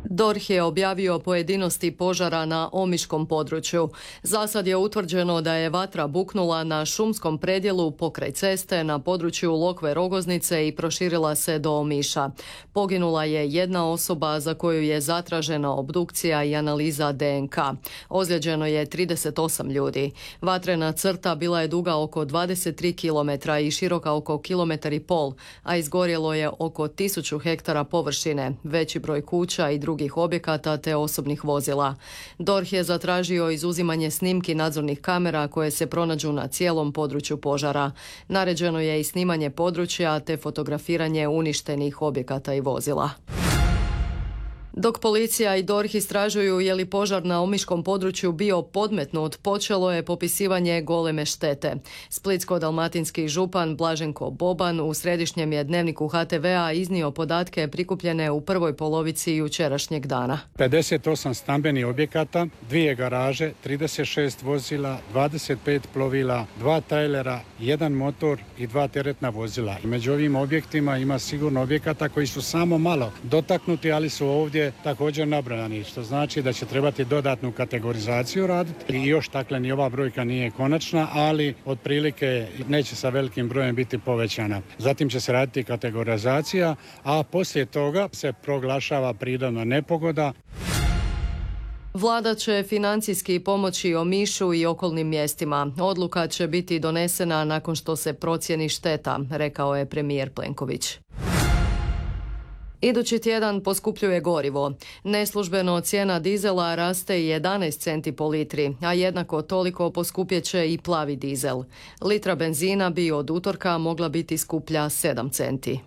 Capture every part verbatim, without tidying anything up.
D O R H je objavio pojedinosti požara na omiškom području. Zasad je utvrđeno da je vatra buknula na šumskom predjelu pokraj ceste na području Lokve Rogoznice i proširila se do Omiša. Poginula je jedna osoba za koju je zatražena obdukcija i analiza D N K. Ozlijeđeno je trideset osam ljudi. Vatrena crta bila je duga oko dvadeset tri kilometra i široka oko kilometar i pol, a izgorjelo je oko tisuću hektara površine, veći broj kuća i drugih objekata te osobnih vozila. D O R H je zatražio izuzimanje snimki nadzornih kamera koje se pronađu na cijelom području požara. Naređeno je i snimanje područja te fotografiranje uništenih objekata i vozila. Dok policija i D O R H istražuju je li požar na omiškom području bio podmetnut, počelo je popisivanje goleme štete. Splitsko-dalmatinski župan Blaženko Boban u središnjem je dnevniku H T V-a iznio podatke prikupljene u prvoj polovici jučerašnjeg dana. pedeset osam stambenih objekata, dvije garaže, trideset šest vozila, dvadeset pet plovila, dva tajlera, jedan motor i dva teretna vozila. Među ovim objektima ima sigurno objekata koji su samo malo dotaknuti, ali su ovdje također nabrojani, što znači da će trebati dodatnu kategorizaciju raditi. I još dakle ni ova brojka nije konačna, ali otprilike neće sa velikim brojem biti povećana. Zatim će se raditi kategorizacija, a poslije toga se proglašava prirodna nepogoda. Vlada će financijski pomoći Omišu i okolnim mjestima. Odluka će biti donesena nakon što se procijeni šteta, rekao je premijer Plenković. Idući tjedan poskupljuje gorivo. Neslužbeno cijena dizela raste jedanaest centi po litri, a jednako toliko poskupjet će i plavi dizel. Litra benzina bi od utorka mogla biti skuplja sedam centi.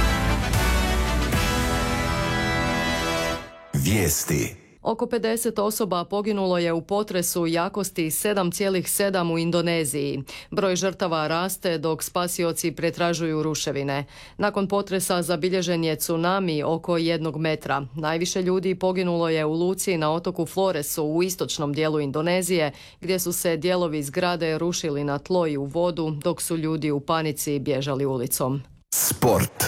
Vijesti. Oko pedeset osoba poginulo je u potresu jakosti sedam zarez sedam u Indoneziji. Broj žrtava raste dok spasioci pretražuju ruševine. Nakon potresa zabilježen je tsunami oko jednog metra. Najviše ljudi poginulo je u luci na otoku Floresu u istočnom dijelu Indonezije, gdje su se dijelovi zgrade rušili na tlo i u vodu, dok su ljudi u panici bježali ulicom. Sport.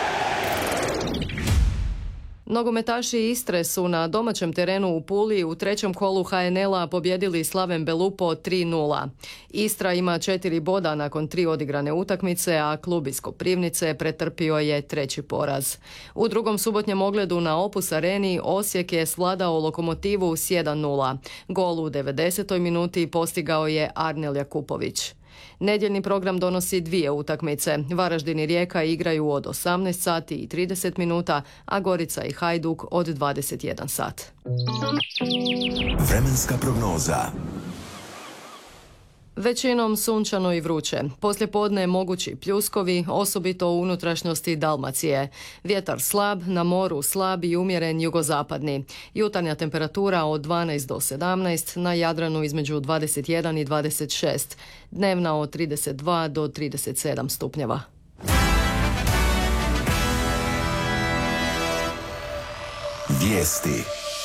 Nogometaši Istre su na domaćem terenu u Puli u trećem kolu H N L-a pobjedili Slaven Belupo tri nula. Istra ima četiri boda nakon tri odigrane utakmice, a klub iz Koprivnice pretrpio je treći poraz. U drugom subotnjem ogledu na Opus Areni Osijek je svladao Lokomotivu s jedan nula. Gol u devedesetoj minuti postigao je Arnel Jakupović. Nedjeljni program donosi dvije utakmice. Varaždin i Rijeka igraju od osamnaest sati i trideset minuta, a Gorica i Hajduk od dvadeset jedan sat. Vremenska prognoza. Većinom sunčano i vruće. Poslijepodne mogući pljuskovi, osobito u unutrašnjosti Dalmacije. Vjetar slab, na moru slab i umjeren jugozapadni. Jutarnja temperatura od dvanaest do sedamnaest, na Jadranu između dvadeset jedan i dvadeset šest. Dnevna od trideset dva do trideset sedam stupnjeva. Vijesti.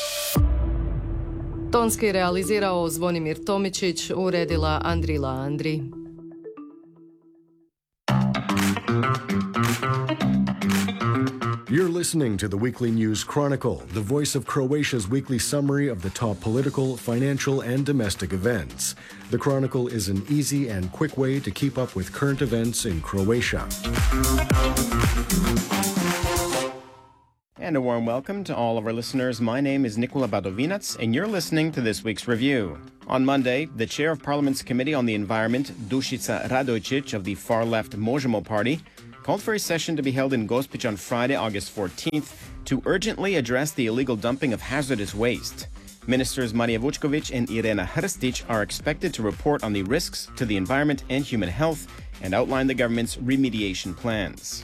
Tonski realizirao Zvonimir Tomičić, uredila Andrila Andri. You're listening to the Weekly News Chronicle, the voice of Croatia's weekly summary of the top political, financial, and domestic events. The Chronicle is an easy and quick way to keep up with current events in Croatia. And a warm welcome to all of our listeners. My name is Nikola Badovinac, and you're listening to this week's review. On Monday, the chair of Parliament's Committee on the Environment, Dušica Radojčić of the far-left Možemo party, called for a session to be held in Gospić on Friday, August fourteenth, to urgently address the illegal dumping of hazardous waste. Ministers Marija Vučković and Irena Hrstić are expected to report on the risks to the environment and human health and outline the government's remediation plans.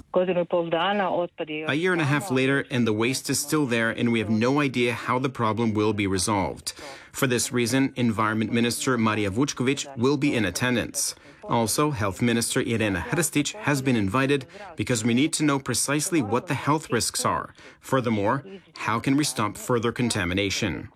A year and a half later, and the waste is still there, and we have no idea how the problem will be resolved. For this reason, Environment Minister Marija Vučković will be in attendance. Also, Health Minister Irena Hrstić has been invited because we need to know precisely what the health risks are. Furthermore, how can we stop further contamination?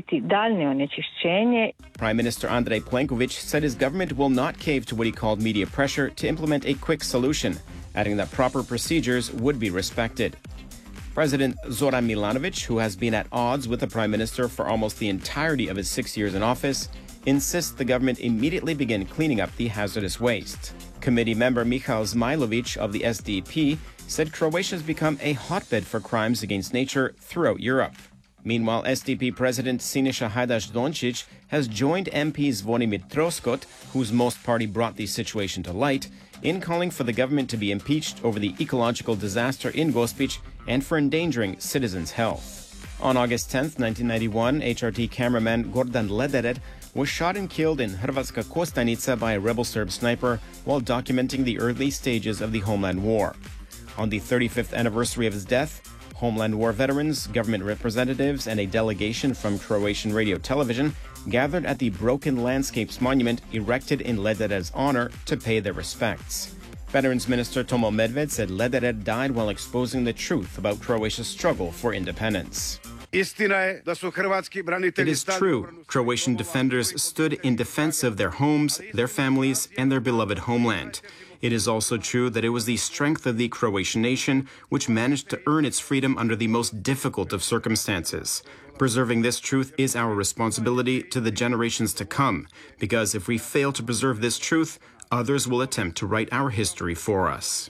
Prime Minister Andrej Plenković said his government will not cave to what he called media pressure to implement a quick solution, adding that proper procedures would be respected. President Zoran Milanovic, who has been at odds with the Prime Minister for almost the entirety of his six years in office, insists the government immediately begin cleaning up the hazardous waste. Committee member Michal Zmajlovic of the S D P said Croatia has become a hotbed for crimes against nature throughout Europe. Meanwhile, S D P President Siniša Hajdaš-Dončić has joined M P Zvonimir Troskot, whose most party brought the situation to light, in calling for the government to be impeached over the ecological disaster in Gospić and for endangering citizens' health. On August tenth, nineteen ninety-one, H R T cameraman Gordan Lederer was shot and killed in Hrvatska Kostajnica by a rebel Serb sniper while documenting the early stages of the Homeland War. On the thirty-fifth anniversary of his death, Homeland War veterans, government representatives, and a delegation from Croatian radio television gathered at the Broken Landscapes Monument erected in Lederer's honor to pay their respects. Veterans Minister Tomo Medved said Lederer died while exposing the truth about Croatia's struggle for independence. It is true. Croatian defenders stood in defense of their homes, their families, and their beloved homeland. It is also true that it was the strength of the Croatian nation which managed to earn its freedom under the most difficult of circumstances. Preserving this truth is our responsibility to the generations to come, because if we fail to preserve this truth, others will attempt to write our history for us.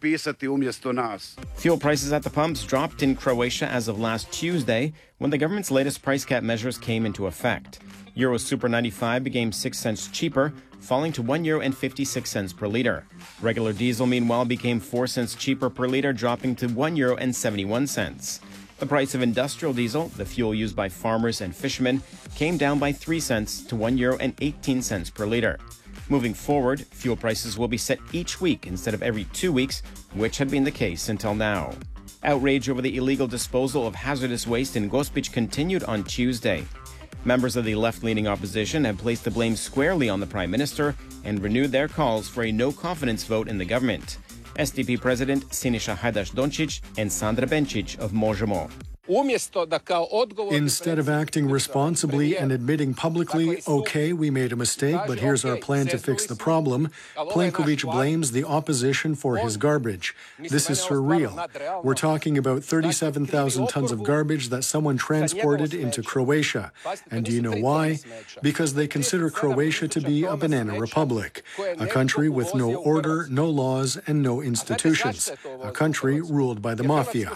Fuel prices at the pumps dropped in Croatia as of last Tuesday, when the government's latest price cap measures came into effect. Euro Super ninety-five became six cents cheaper, falling to one euro and fifty-six cents per liter. Regular diesel, meanwhile, became four cents cheaper per liter, dropping to one euro and seventy-one cents. The price of industrial diesel, the fuel used by farmers and fishermen, came down by three cents to one euro and eighteen cents per liter. Moving forward, fuel prices will be set each week instead of every two weeks, which had been the case until now. Outrage over the illegal disposal of hazardous waste in Gospić continued on Tuesday. Members of the left-leaning opposition have placed the blame squarely on the Prime Minister and renewed their calls for a no-confidence vote in the government. S D P President Siniša Hajdaš-Dončić and Sandra Benčić of Možemo. Instead of acting responsibly and admitting publicly, okay, we made a mistake, but here's our plan to fix the problem, Plenković blames the opposition for his garbage. This is surreal. We're talking about thirty-seven thousand tons of garbage that someone transported into Croatia. And do you know why? Because they consider Croatia to be a banana republic, a country with no order, no laws, and no institutions, a country ruled by the mafia.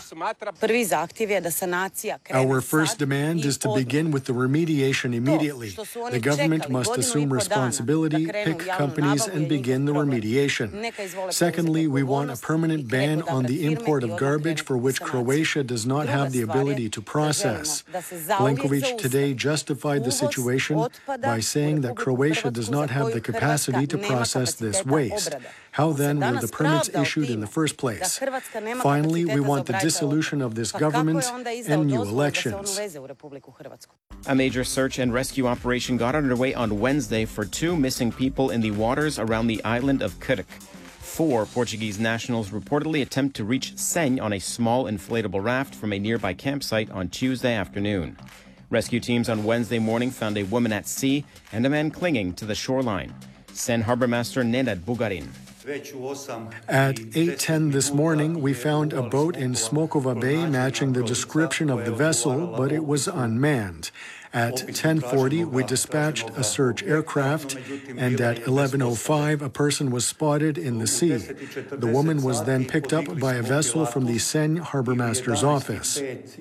Our first demand is to begin with the remediation immediately. The government must assume responsibility, pick companies, and begin the remediation. Secondly, we want a permanent ban on the import of garbage for which Croatia does not have the ability to process. Plenković today justified the situation by saying that Croatia does not have the capacity to process this waste. How then were the permits issued in the first place? Finally, we want the dissolution of this government and new elections. A major search and rescue operation got underway on Wednesday for two missing people in the waters around the island of Krk. Four Portuguese nationals reportedly attempt to reach Senj on a small inflatable raft from a nearby campsite on Tuesday afternoon. Rescue teams on Wednesday morning found a woman at sea and a man clinging to the shoreline. Sen Harbor Master Nenad Bugarin. At eight ten this morning, we found a boat in Smokova Bay matching the description of the vessel, but it was unmanned. At ten forty, we dispatched a search aircraft, and at eleven oh five, a person was spotted in the sea. The woman was then picked up by a vessel from the Senj Harbor Master's office.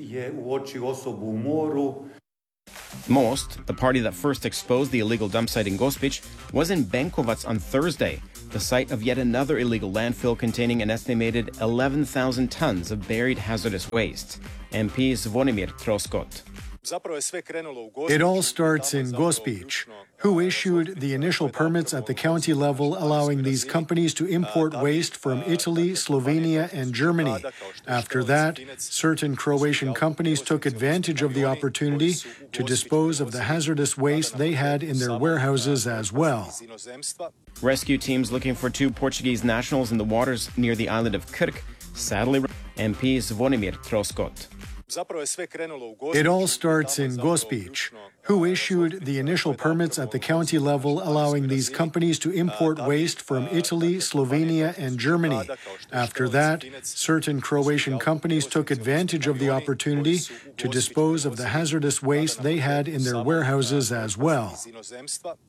Most, the party that first exposed the illegal dump site in Gospić, was in Benkovac on Thursday, the site of yet another illegal landfill containing an estimated eleven thousand tons of buried hazardous waste. M P Zvonimir Troskot. It all starts in Gospić, who issued the initial permits at the county level allowing these companies to import waste from Italy, Slovenia, and Germany. After that, certain Croatian companies took advantage of the opportunity to dispose of the hazardous waste they had in their warehouses as well. Rescue teams looking for two Portuguese nationals in the waters near the island of Krk sadly M P Zvonimir Troskot. It all starts in Gospić, who issued the initial permits at the county level, allowing these companies to import waste from Italy, Slovenia, and Germany. After that, certain Croatian companies took advantage of the opportunity to dispose of the hazardous waste they had in their warehouses as well.